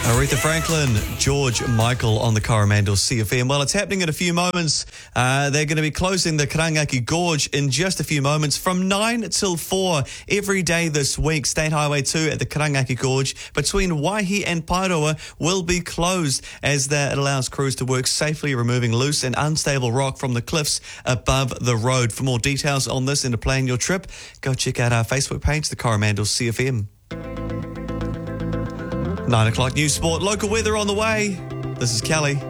Aretha Franklin, George Michael on the Coromandel CFM. Well, it's happening in a few moments. They're going to be closing the Karangaki Gorge in just a few moments from 9 till 4 every day this week. State Highway 2 at the Karangaki Gorge between Waihi and Pairoa will be closed as it allows crews to work safely removing loose and unstable rock from the cliffs above the road. For more details on this and to plan your trip, go check out our Facebook page, the Coromandel CFM. 9 o'clock news sport, local weather on the way. This is Kelly.